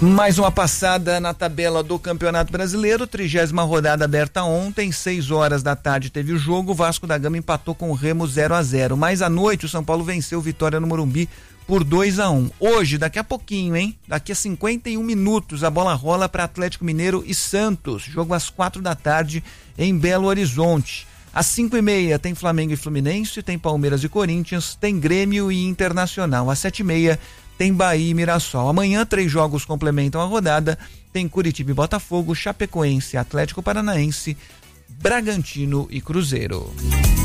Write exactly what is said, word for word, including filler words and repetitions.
Mais uma passada na tabela do Campeonato Brasileiro, trigésima rodada aberta ontem, seis horas da tarde teve o jogo, o Vasco da Gama empatou com o Remo zero a zero, mas à noite o São Paulo venceu o Vitória no Morumbi por dois a um. Hoje, daqui a pouquinho, hein? Daqui a cinquenta e um minutos a bola rola para Atlético Mineiro e Santos, jogo às quatro da tarde em Belo Horizonte. Às cinco e meia tem Flamengo e Fluminense, tem Palmeiras e Corinthians, tem Grêmio e Internacional. Às sete e meia tem Bahia e Mirassol. Amanhã três jogos complementam a rodada, tem Curitiba e Botafogo, Chapecoense, Atlético Paranaense, Bragantino e Cruzeiro.